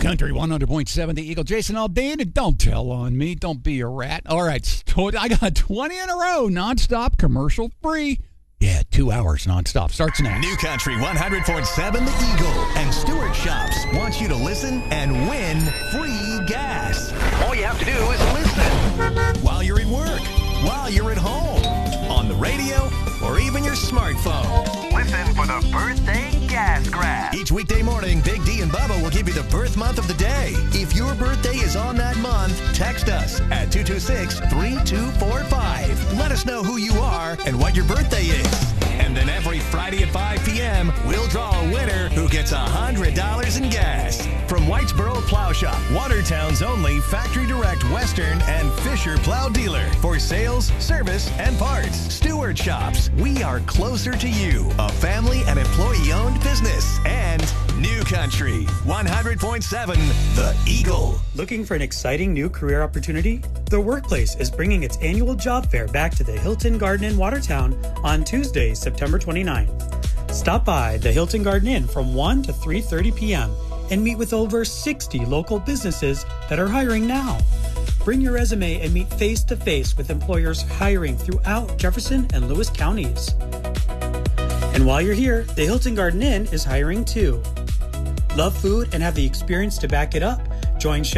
Country 100.7 The Eagle. Jason Aldean, and don't tell on me. Don't be a rat. All right, I got 20 in a row, nonstop, commercial free. Yeah, 2 hours nonstop. Starts now. New Country 100.7 The Eagle and Stewart Shops wants you to listen and win free gas. All you have to do is listen. While you're at work, while you're at home, on the radio, or even your smartphone. Listen for the birthday gas grab. Each weekday morning, Big D and Bubba will give you the birth month of the day. If your birthday is on that month, text us at 226-3245. Let us know who you are and what your birthday is. And then every Friday at 5 p.m., we'll draw a winner who gets $100 in gas. From Whitesboro Plow Shop, Watertown's only factory direct Western and Fisher plow dealer for sales, service, and parts. Stewart Shops, we are closer to you. A family and employee-owned business. And New Country 100.7 The Eagle. Looking for an exciting new career opportunity? The Workplace is bringing its annual job fair back to the Hilton Garden Inn Watertown on Tuesday, September 29th. Stop by the Hilton Garden Inn from 1 to 3:30 p.m. and meet with over 60 local businesses that are hiring now. Bring your resume and meet face-to-face with employers hiring throughout Jefferson and Lewis counties. And while you're here, the Hilton Garden Inn is hiring too. Love food and have the experience to back it up? Join Chef